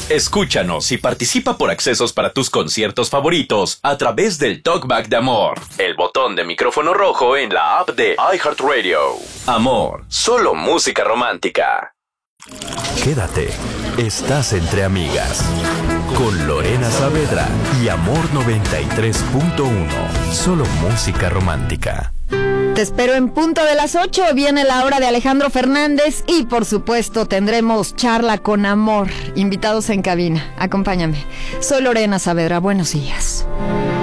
Escúchanos y participa por accesos para tus conciertos favoritos a través del Talkback de Amor, el botón de micrófono rojo en la app de iHeartRadio. Amor, solo música romántica. Quédate, estás entre amigas. Con Lorena Saavedra y Amor 93.1, solo música romántica. Te espero en punto de las 8, viene la hora de Alejandro Fernández y por supuesto tendremos charla con Amor, invitados en cabina. Acompáñame, soy Lorena Saavedra, buenos días.